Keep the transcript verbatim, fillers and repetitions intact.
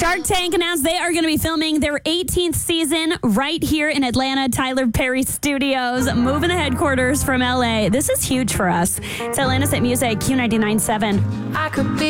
Shark Tank announced they are going to be filming their eighteenth season right here in Atlanta, Tyler Perry Studios, moving the headquarters from L A. This is huge for us. It's Atlanta's Hit Music, Q ninety-nine point seven. I could be